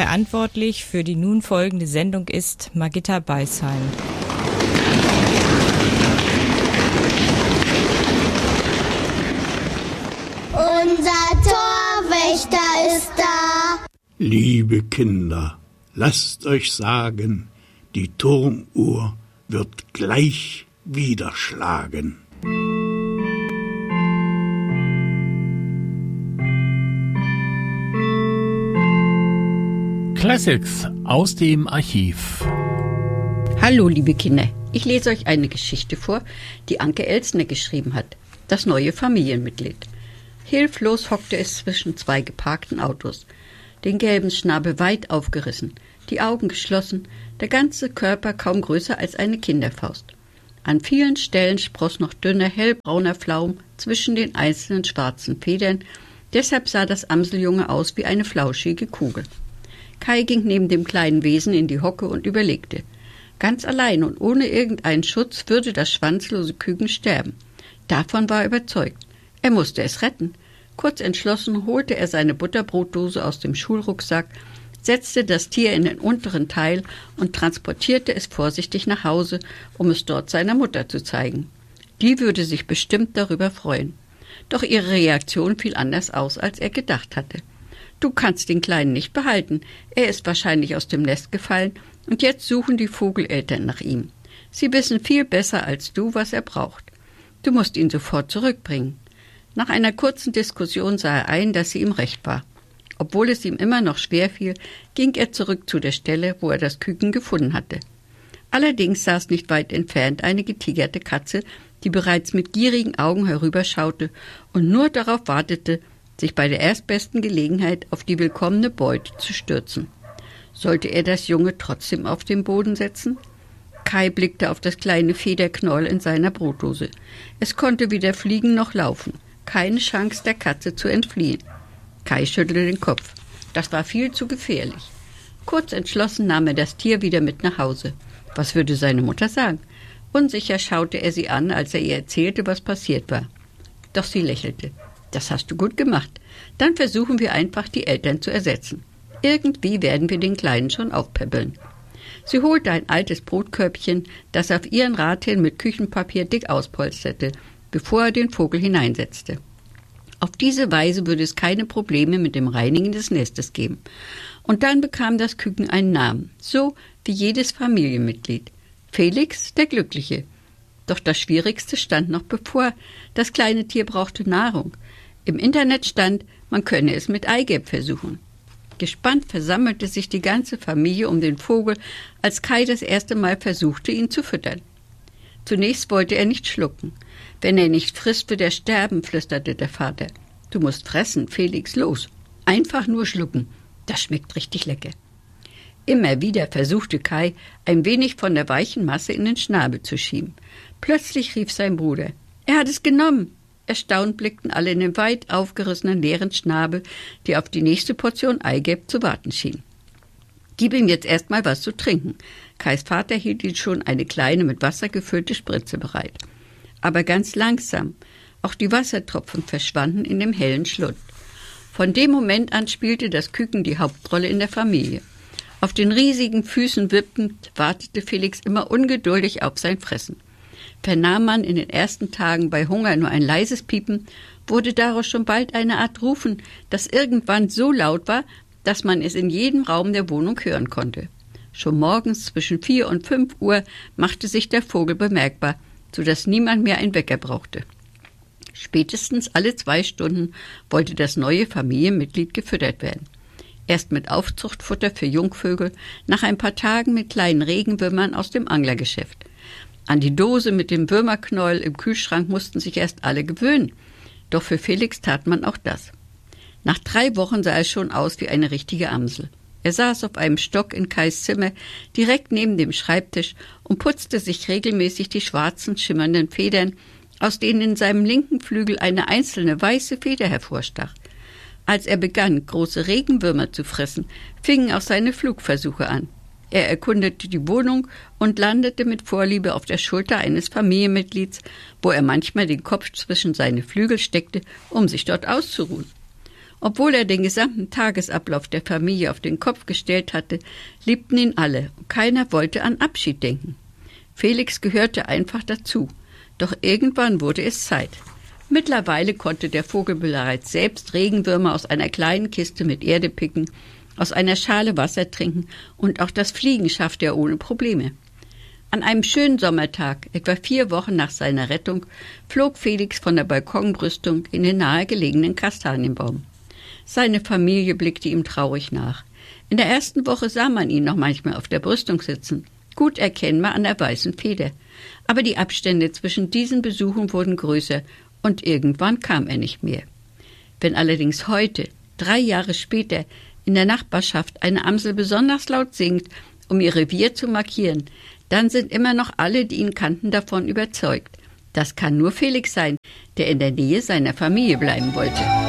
Verantwortlich für die nun folgende Sendung ist Margitta Beisheim. Unser Torwächter ist da. Liebe Kinder, lasst euch sagen, die Turmuhr wird gleich wieder schlagen. Classics aus dem Archiv. Hallo liebe Kinder, ich lese euch eine Geschichte vor, die Anke Elsner geschrieben hat. Das neue Familienmitglied. Hilflos hockte es zwischen zwei geparkten Autos. Den gelben Schnabel weit aufgerissen, die Augen geschlossen, der ganze Körper kaum größer als eine Kinderfaust. An vielen Stellen spross noch dünner, hellbrauner Flaum zwischen den einzelnen schwarzen Federn, deshalb sah das Amseljunge aus wie eine flauschige Kugel. Kai ging neben dem kleinen Wesen in die Hocke und überlegte. Ganz allein und ohne irgendeinen Schutz würde das schwanzlose Küken sterben. Davon war er überzeugt. Er musste es retten. Kurz entschlossen holte er seine Butterbrotdose aus dem Schulrucksack, setzte das Tier in den unteren Teil und transportierte es vorsichtig nach Hause, um es dort seiner Mutter zu zeigen. Die würde sich bestimmt darüber freuen. Doch ihre Reaktion fiel anders aus, als er gedacht hatte. »Du kannst den Kleinen nicht behalten. Er ist wahrscheinlich aus dem Nest gefallen und jetzt suchen die Vogeleltern nach ihm. Sie wissen viel besser als du, was er braucht. Du musst ihn sofort zurückbringen.« Nach einer kurzen Diskussion sah er ein, dass sie ihm recht war. Obwohl es ihm immer noch schwer fiel, ging er zurück zu der Stelle, wo er das Küken gefunden hatte. Allerdings saß nicht weit entfernt eine getigerte Katze, die bereits mit gierigen Augen herüberschaute und nur darauf wartete, sich bei der erstbesten Gelegenheit auf die willkommene Beute zu stürzen. Sollte er das Junge trotzdem auf den Boden setzen? Kai blickte auf das kleine Federknäuel in seiner Brotdose. Es konnte weder fliegen noch laufen. Keine Chance, der Katze zu entfliehen. Kai schüttelte den Kopf. Das war viel zu gefährlich. Kurz entschlossen nahm er das Tier wieder mit nach Hause. Was würde seine Mutter sagen? Unsicher schaute er sie an, als er ihr erzählte, was passiert war. Doch sie lächelte. Das hast du gut gemacht. Dann versuchen wir einfach, die Eltern zu ersetzen. Irgendwie werden wir den Kleinen schon aufpäppeln. Sie holte ein altes Brotkörbchen, das auf ihren Rat hin mit Küchenpapier dick auspolsterte, bevor er den Vogel hineinsetzte. Auf diese Weise würde es keine Probleme mit dem Reinigen des Nestes geben. Und dann bekam das Küken einen Namen, so wie jedes Familienmitglied. Felix, der Glückliche. Doch das Schwierigste stand noch bevor. Das kleine Tier brauchte Nahrung. Im Internet stand, man könne es mit Eigelb versuchen. Gespannt versammelte sich die ganze Familie um den Vogel, als Kai das erste Mal versuchte, ihn zu füttern. Zunächst wollte er nicht schlucken. Wenn er nicht frisst, wird er sterben, flüsterte der Vater. Du musst fressen, Felix, los. Einfach nur schlucken. Das schmeckt richtig lecker. Immer wieder versuchte Kai, ein wenig von der weichen Masse in den Schnabel zu schieben. Plötzlich rief sein Bruder. Er hat es genommen. Erstaunt blickten alle in den weit aufgerissenen leeren Schnabel, die auf die nächste Portion Eigelb zu warten schien. Gib ihm jetzt erstmal was zu trinken. Kais Vater hielt ihm schon eine kleine mit Wasser gefüllte Spritze bereit. Aber ganz langsam. Auch die Wassertropfen verschwanden in dem hellen Schlund. Von dem Moment an spielte das Küken die Hauptrolle in der Familie. Auf den riesigen Füßen wippend wartete Felix immer ungeduldig auf sein Fressen. Vernahm man in den ersten Tagen bei Hunger nur ein leises Piepen, wurde daraus schon bald eine Art Rufen, das irgendwann so laut war, dass man es in jedem Raum der Wohnung hören konnte. Schon morgens zwischen 4 und 5 Uhr machte sich der Vogel bemerkbar, sodass niemand mehr einen Wecker brauchte. Spätestens alle 2 Stunden wollte das neue Familienmitglied gefüttert werden. Erst mit Aufzuchtfutter für Jungvögel, nach ein paar Tagen mit kleinen Regenwürmern aus dem Anglergeschäft. An die Dose mit dem Würmerknäuel im Kühlschrank mussten sich erst alle gewöhnen. Doch für Felix tat man auch das. Nach 3 Wochen sah er schon aus wie eine richtige Amsel. Er saß auf einem Stock in Kais Zimmer, direkt neben dem Schreibtisch und putzte sich regelmäßig die schwarzen, schimmernden Federn, aus denen in seinem linken Flügel eine einzelne weiße Feder hervorstach. Als er begann, große Regenwürmer zu fressen, fingen auch seine Flugversuche an. Er erkundete die Wohnung und landete mit Vorliebe auf der Schulter eines Familienmitglieds, wo er manchmal den Kopf zwischen seine Flügel steckte, um sich dort auszuruhen. Obwohl er den gesamten Tagesablauf der Familie auf den Kopf gestellt hatte, liebten ihn alle und keiner wollte an Abschied denken. Felix gehörte einfach dazu, doch irgendwann wurde es Zeit. Mittlerweile konnte der Vogel bereits selbst Regenwürmer aus einer kleinen Kiste mit Erde picken, aus einer Schale Wasser trinken und auch das Fliegen schaffte er ohne Probleme. An einem schönen Sommertag, etwa 4 Wochen nach seiner Rettung, flog Felix von der Balkonbrüstung in den nahegelegenen Kastanienbaum. Seine Familie blickte ihm traurig nach. In der ersten Woche sah man ihn noch manchmal auf der Brüstung sitzen, gut erkennbar an der weißen Feder. Aber die Abstände zwischen diesen Besuchen wurden größer und irgendwann kam er nicht mehr. Wenn allerdings heute, 3 Jahre später, in der Nachbarschaft eine Amsel besonders laut singt, um ihr Revier zu markieren, dann sind immer noch alle, die ihn kannten, davon überzeugt. Das kann nur Felix sein, der in der Nähe seiner Familie bleiben wollte.